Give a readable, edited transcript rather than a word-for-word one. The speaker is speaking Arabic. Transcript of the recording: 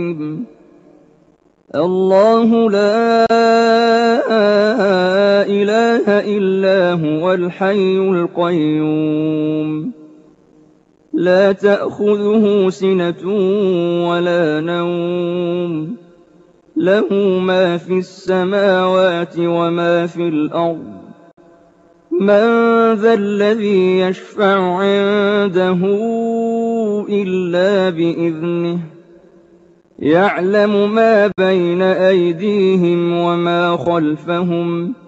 الله لا إله إلا هو الحي القيوم لا تأخذه سنة ولا نوم له ما في السماوات وما في الأرض من ذا الذي يشفع عنده إلا بإذنه يعلم ما بين أيديهم وما خلفهم